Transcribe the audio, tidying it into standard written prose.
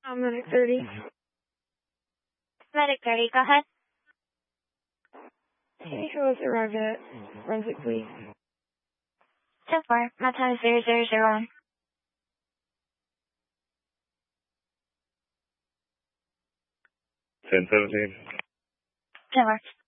Medic 30. Medic 30, go ahead. Hey, who has arrived at Brunswick, please? 10-4, my time is 0001. 10-17. That works.